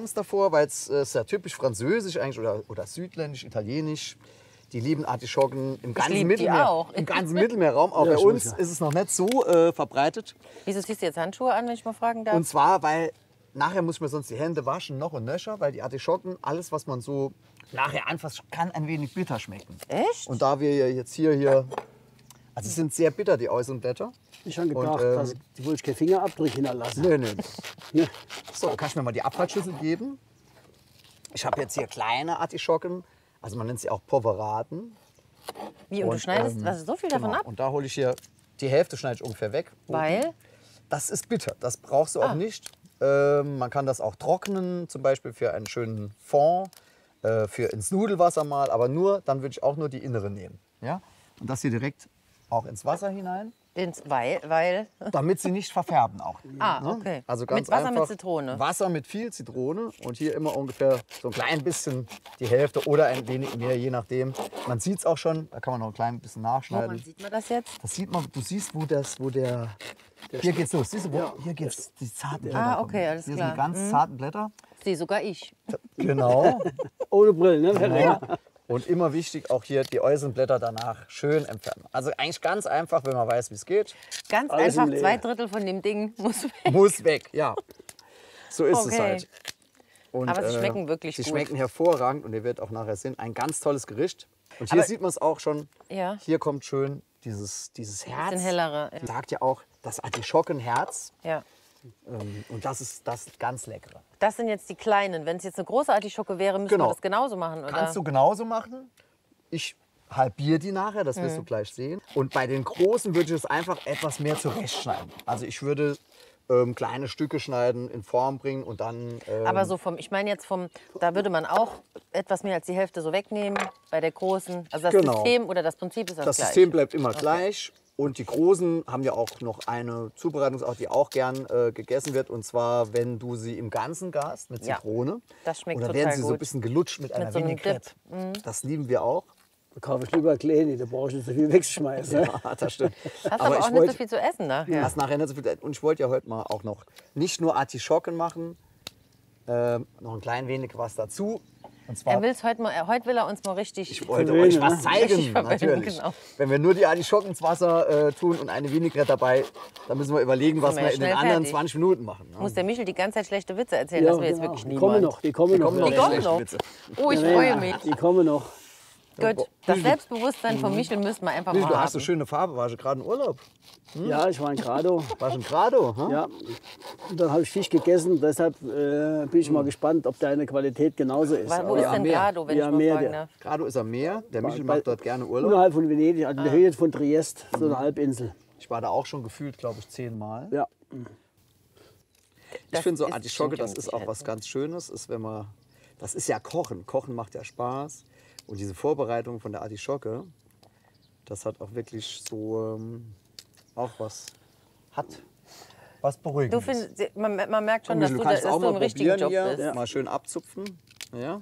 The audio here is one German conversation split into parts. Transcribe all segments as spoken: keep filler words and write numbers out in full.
Angst davor, weil es äh, sehr typisch französisch eigentlich oder, oder südländisch, italienisch. Die lieben Artischocken im ganzen, lieb die Mittelmeer, auch. im ganzen Mittelmeerraum. Auch Ja, bei schon, uns ja. ist es noch nicht so äh, verbreitet. Wieso ziehst du jetzt Handschuhe an, wenn ich mal fragen darf? Und zwar, weil nachher muss man sonst die Hände waschen, noch und nöcher, weil die Artischocken, alles was man so nachher anfasst, kann ein wenig bitter schmecken. Echt? Und da wir ja jetzt hier, hier, also sie sind sehr bitter, die äußeren Blätter. Ich habe gedacht, Und, ähm, dass, die wollte ich keinen Fingerabdruck hinterlassen. Nee, nee. Ja. So, kannst du mir mal die Abfallschüssel geben? Ich habe jetzt hier kleine Artischocken, also man nennt sie auch Poveraten. Wie, und, du schneidest ähm, was, so viel davon genau. ab? Und da hole ich hier, die Hälfte schneide ich ungefähr weg. Weil? Das ist bitter, das brauchst du auch Ah. nicht. Ähm, man kann das auch trocknen, zum Beispiel für einen schönen Fond, äh, für ins Nudelwasser mal, aber nur, dann würde ich auch nur die innere nehmen. Ja? Und das hier direkt auch ins Wasser hinein, Ins, weil, weil. damit sie nicht verfärben auch. Ah, Ne? okay. Also ganz Mit Wasser einfach, mit Zitrone. Wasser mit viel Zitrone und hier immer ungefähr so ein klein bisschen die Hälfte oder ein wenig mehr, je nachdem. Man sieht es auch schon, da kann man noch ein klein bisschen nachschneiden. Woran sieht man das jetzt? Das sieht man, du siehst, wo, das, wo der. Hier geht's los. Siehst du, wo, Ja. hier geht's die zarten Blätter. Ah, kommen. okay, alles hier klar. sind die ganz Mhm. zarten Blätter. Sehe sogar ich. Genau. Ohne Brille, ne? Ja. Und immer wichtig, auch hier die äußeren Blätter danach schön entfernen. Also eigentlich ganz einfach, wenn man weiß, wie es geht. Ganz Alles im einfach, Leer. zwei Drittel von dem Ding muss weg. Muss weg, ja. So ist es Okay. halt. Und, Aber sie schmecken wirklich sie gut. schmecken hervorragend und ihr werdet auch nachher sehen, ein ganz tolles Gericht. Und hier Aber- sieht man es auch schon. Ja. Hier kommt schön dieses, dieses Herz. Bisschen hellere. Ja. Sagt ja auch das Artischockenherz. ja. Ähm, Und das ist das ganz Leckere. Das sind jetzt die kleinen. Wenn es jetzt eine große Artischocke wäre, müssen Genau. wir das genauso machen, oder? Kannst du genauso machen. Ich halbiere die nachher, das Mhm. wirst du gleich sehen. Und bei den großen würde ich es einfach etwas mehr zurechtschneiden. Also ich würde ähm, kleine Stücke schneiden, in Form bringen und dann... Ähm, Aber so vom, ich meine jetzt vom, da würde man auch etwas mehr als die Hälfte so wegnehmen bei der großen. Also das Genau. System oder das Prinzip ist das, das gleich. System bleibt immer gleich. Und die großen haben ja auch noch eine Zubereitungsart, die auch gern äh, gegessen wird. Und zwar, wenn du sie im Ganzen gast mit Ja. Zitrone. Das schmeckt Oder total werden sie so ein gut. bisschen gelutscht mit, einer so einem Vinaigrette. Das lieben wir auch. Da kaufe ich lieber Kleine, da brauche ich nicht so viel wegschmeißen. Ne? Ja, das stimmt. Hast aber, auch ich nicht wollte- so viel zu essen nachher. Hast nachher nicht so viel. Und ich wollte ja heute mal auch noch nicht nur Artischocken machen, ähm, noch ein klein wenig was dazu. Und zwar, Er will's heute mal, er- heute will er uns mal richtig. ich wollte Verwöhnen, euch was ne? zeigen, Richtig verwöhnen, natürlich. genau. Wenn wir nur die Artischocken ins Wasser äh, tun und eine Vinaigrette dabei, dann müssen wir überlegen, was wir wir ja in den schnell anderen fertig. zwanzig Minuten machen. Ne? Muss der Michel die ganze Zeit schlechte Witze erzählen? Ja, das will jetzt genau. wirklich Die niemand. kommen noch, die kommen Die noch. kommen noch, Die die kommen schlechten noch. Witze. Oh, ich Ja, freue ja, mich. Die kommen noch. Gut, das Selbstbewusstsein von Michel müssen wir einfach Michel, mal du haben. hast so schöne Farbe. Warst du gerade im Urlaub? Ja, ich war in Grado. Warst du in Grado? Hm? Ja, und dann habe ich Fisch gegessen. Deshalb äh, bin ich mal gespannt, ob deine Qualität genauso ist. Wo Aber ist ja, denn mehr. Grado, wenn Ja, ich mal mehr fragen der. darf? Grado ist am Meer. Der Michel bei- macht dort gerne Urlaub. Unterhalb von Venedig, also in Ah. der Höhe von Triest, so eine Halbinsel. Ich war da auch schon gefühlt, glaube ich, zehnmal. Ja. Ich Das finde so ist- Artischocke, stimmt ja das mit ist auch Sicherheit, was ne? ganz Schönes, ist, wenn man, das ist ja Kochen. Kochen macht ja Spaß. Und diese Vorbereitung von der Artischocke, das hat auch wirklich so ähm, auch was, hat was Du Beruhigendes. findest, man, man merkt schon, Komm, dass Michel, du, du kannst dass auch du im mal richtigen probieren Job hier, bist. mal schön abzupfen. Ja.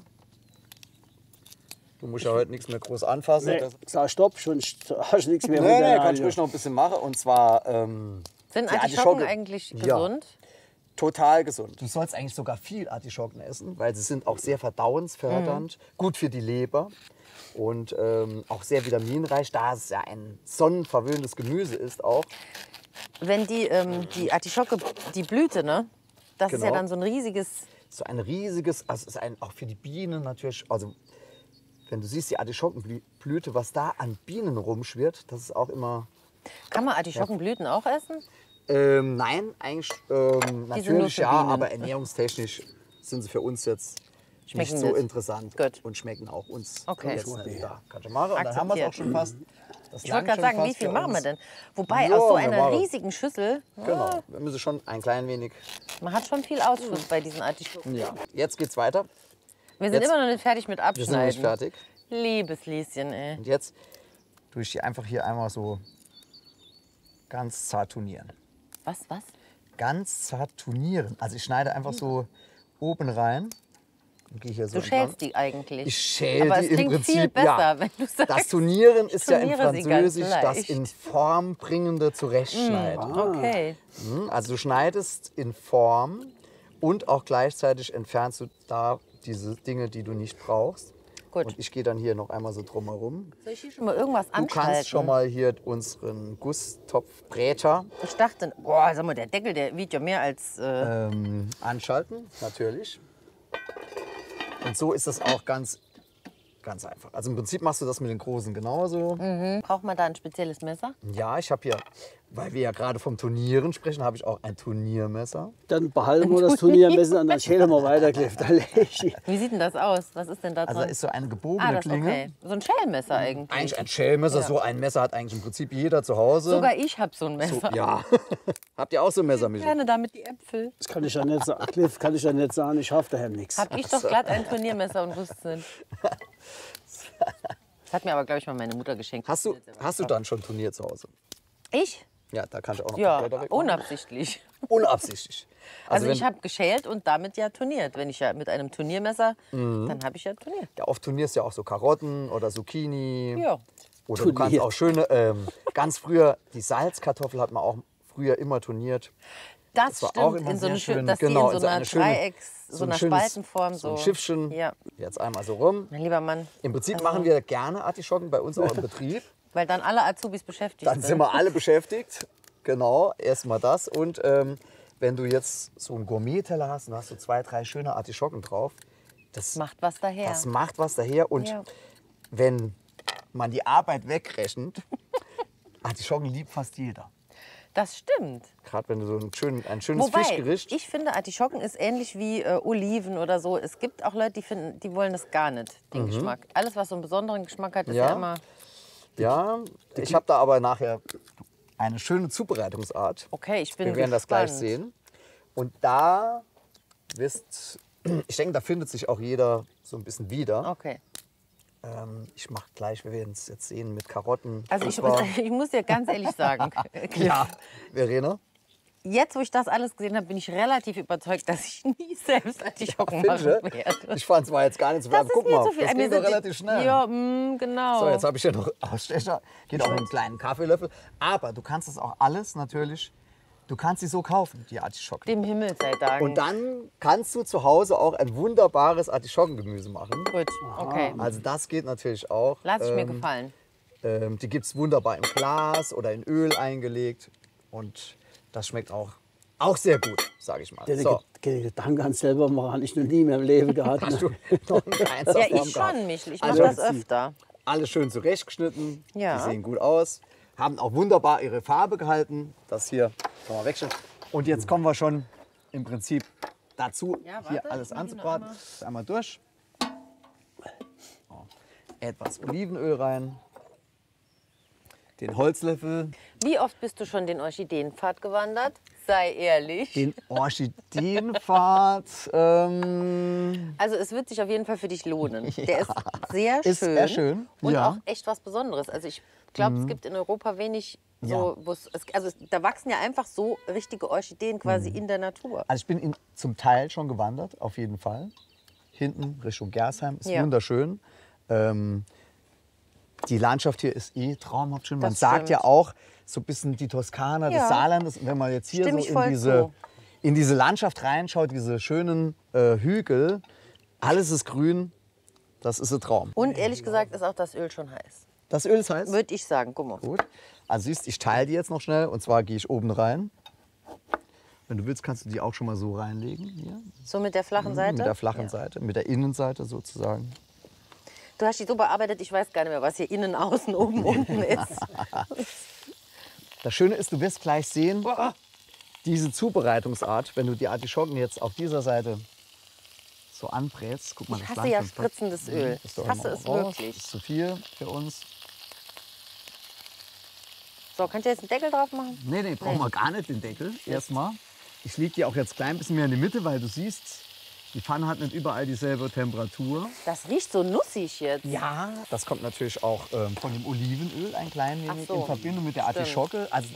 Du musst ja heute nichts mehr groß anfassen. Nee, Das, sag Stopp, schon hast du nichts mehr. nee, mit nee, deiner kann ich Hand. ruhig noch ein bisschen machen. Und zwar ähm, Sind die Artischocken Artischocke- eigentlich Ja. gesund? total gesund. Du sollst eigentlich sogar viel Artischocken essen, weil sie sind auch sehr verdauungsfördernd, gut für die Leber und ähm, auch sehr vitaminreich, da es ja ein sonnenverwöhntes Gemüse ist auch. Wenn die, ähm, die Artischocke, die Blüte, ne? Das ist ja Genau. dann so ein riesiges. So ein riesiges, also es ist ein, auch für die Bienen natürlich, also wenn du siehst die Artischockenblüte, was da an Bienen rumschwirrt, das ist auch immer... Kann man Artischockenblüten auch essen? Ähm, nein, eigentlich ähm, sind nur natürlich für ja, Bienen. aber ernährungstechnisch sind sie für uns jetzt Schmecken nicht so nicht. interessant Gut. und schmecken auch uns Okay. jetzt nicht. Da kannst du machen und dann haben wir es auch schon fast. Das Ich wollte langt gerade schon sagen, wie fast viel für machen wir uns. denn? Wobei, Ja, aus so wir einer machen- riesigen Schüssel, Genau, wir müssen schon ein klein wenig. man hat schon viel Ausschuss bei diesen Artischocken. Ja, jetzt geht's weiter. Wir sind Jetzt- immer noch nicht fertig mit Wir sind noch nicht Abschneiden. fertig. Liebes Lieschen, ey. Und jetzt tue ich die einfach hier einmal so ganz zart turnieren. Was, was? Ganz zart turnieren. Also ich schneide einfach so oben rein. Und gehe hier so Du entlang. schälst die eigentlich. Ich schäle Aber die es im klingt Prinzip. viel besser, ja. wenn du sagst. Das Turnieren ist ja im turniere sie ganz Französisch das leicht. in Form bringende Zurechtschneiden. Okay. Mhm, Also du schneidest in Form Und auch gleichzeitig entfernst du da diese Dinge, die du nicht brauchst. Gut. Und ich gehe dann hier noch einmal so drumherum. Soll ich hier schon mal irgendwas Du anschalten? kannst schon mal hier unseren Gusstopfbräter Ich dachte, boah, sag mal, der Deckel, der wiegt ja mehr als... Äh, ähm, anschalten, natürlich. Und so ist das auch ganz, ganz einfach. Also im Prinzip machst du das mit den großen genauso. braucht man da ein spezielles Messer? Ja, ich habe hier, weil wir ja gerade vom Turnieren sprechen, habe ich auch ein Turniermesser. Dann behalten wir das Turniermesser und dann schälen wir weiter, Cliff. Dann leg ich- Wie sieht denn das aus? Was ist denn da Also drin? da ist so eine gebogene ah, das ist Klinge. okay. So ein Schellmesser eigentlich. Eigentlich ein Schellmesser, Ja. so ein Messer hat eigentlich im Prinzip jeder zu Hause. Sogar ich habe so ein so, Messer. ja. Habt ihr auch so ein Messer, Michi? Gerne damit die Äpfel. Das kann ich ja nicht sagen. Cliff, kann ich ja nicht sagen, ich schaffe daheim nichts. Hab ich doch glatt ein Turniermesser und wusste es nicht. Das hat mir aber, glaube ich, mal meine Mutter geschenkt. Hast du, hast du dann schon Turnier zu Hause? Ich? Ja, da kann ich auch noch Ja, Blätter wegmachen. unabsichtlich. Unabsichtlich. Also, wenn- ich habe geschält und damit ja turniert. Wenn ich ja mit einem Turniermesser, Mhm. dann habe ich ja turniert. Ja, oft turnierst du ja auch so Karotten oder Zucchini. Ja. Oder du kannst Turniert. auch schöne, ähm, ganz früher, die Salzkartoffel hat man auch früher immer turniert. Das, war auch stimmt, immer in so sehr eine, schön, schön. dass Genau, die in in so einer eine schöne- Dreiecks-, so ein einer schönes- Spaltenform So so. ein Schiffchen. Ja, Jetzt einmal so rum. mein lieber Mann. Im Prinzip machen wir gerne Artischocken bei uns auch im Betrieb. Weil dann alle Azubis beschäftigt Dann sind wir alle beschäftigt. Genau, erstmal das. Und ähm, wenn du jetzt so einen Gourmet-Teller hast und hast so zwei, drei schöne Artischocken drauf, das, Macht was daher. das macht was daher. Und Ja. wenn man die Arbeit wegrechnet, Artischocken liebt fast jeder. Das stimmt. Gerade wenn du so ein, schön, ein schönes Wobei, Fischgericht. ich finde, Artischocken ist ähnlich wie äh, Oliven oder so. Es gibt auch Leute, die, finden, die wollen das gar nicht, den Geschmack. Alles, was so einen besonderen Geschmack hat, ist ja, Mhm. Ja. immer... Ja, ich habe da aber nachher eine schöne Zubereitungsart. Okay, ich bin Wir werden das gleich gespannt. sehen. Und da wirst, ich denke, da findet sich auch jeder so ein bisschen wieder. Okay. Ähm, ich mache gleich, wir werden es jetzt sehen, mit Karotten. Also ich, Super. ich muss dir ganz ehrlich sagen, Cliff, Ja, Verena. jetzt, wo ich das alles gesehen habe, bin ich relativ überzeugt, dass ich nie selbst Artischocken machen Finde, werde. ich fand es war jetzt gar nicht so viel. Das Aber ist guck mir mal, zu viel. das Mir ging doch sind die- relativ schnell. Ja, mm, genau. So, jetzt habe ich hier noch Ausstecher. Geht auch mit einem kleinen Kaffeelöffel. Aber du kannst das auch alles natürlich, du kannst sie so kaufen, die Artischocken. Dem Himmel sei Dank. Und dann kannst du zu Hause auch ein wunderbares Artischockengemüse machen. Gut, okay. Also das geht natürlich auch. Lass es mir Ähm, gefallen. ähm, die gibt es wunderbar im Glas oder in Öl eingelegt. Und das schmeckt auch, auch sehr gut, sage ich mal. Den So, den Gedanken an selber machen, habe ich noch nie mehr im Leben gehabt. hast du noch einen Einsatz Ja, vorm ich gehabt? schon, Michel. Ich mache Also, das öfter. Alle schön zurechtgeschnitten. Ja. Die sehen gut aus. Haben auch wunderbar ihre Farbe gehalten. Das hier kann man wegstellen. Und jetzt kommen wir schon im Prinzip dazu, Ja, warte, hier alles ich mach die noch anzubraten. einmal. Das einmal durch. So. Etwas Olivenöl rein. Den Holzlöffel. Wie oft bist du schon den Orchideenpfad gewandert? Sei ehrlich. Den Orchideenpfad. ähm, Also es wird sich auf jeden Fall für dich lohnen. Der ist sehr Ist schön. sehr schön, Und ja. auch echt was Besonderes. Also ich glaube, es gibt in Europa wenig so, Ja. wo es, es- also es- da wachsen ja einfach so richtige Orchideen quasi in der Natur. Also ich bin in, zum Teil schon gewandert, auf jeden Fall. Hinten Richtung Gersheim, ist Ja. wunderschön. Ähm, die Landschaft hier ist eh traumhaft schön. Man Das sagt stimmt. ja auch, so ein bisschen die Toskana des Ja. Saarlandes. Und wenn man jetzt hier Stimm so ich in voll diese, zu. in diese Landschaft reinschaut, diese schönen äh, Hügel, alles ist grün, das ist ein Traum. Und ehrlich gesagt ist auch das Öl schon heiß. Das Öl ist heiß? Würde ich sagen, guck mal. Gut. Also siehst, ich teile die jetzt noch schnell und zwar gehe ich oben rein. Wenn du willst, kannst du die auch schon mal so reinlegen. Hier. So mit der flachen Seite? Mit der flachen Ja. Seite, mit der Innenseite sozusagen. Du hast die so bearbeitet, ich weiß gar nicht mehr, was hier innen, außen, oben, unten ist. Das Schöne ist, du wirst gleich sehen, diese Zubereitungsart, wenn du die Artischocken jetzt auf dieser Seite so anbrätst. Guck mal, Ich das hasse langt ja schon. spritzendes Öl. Das ist doch Ich hasse immer es raus. wirklich. Das ist zu viel für uns. So, könnt ihr jetzt einen Deckel drauf machen? Nee, nee, brauchen wir gar nicht den Deckel erstmal. Ich lege die auch jetzt klein bisschen mehr in die Mitte, weil du siehst, die Pfanne hat nicht überall dieselbe Temperatur. Das riecht so nussig jetzt. Ja, das kommt natürlich auch ähm, von dem Olivenöl ein klein wenig Ach so, in Verbindung mit der stimmt. Artischocke. Also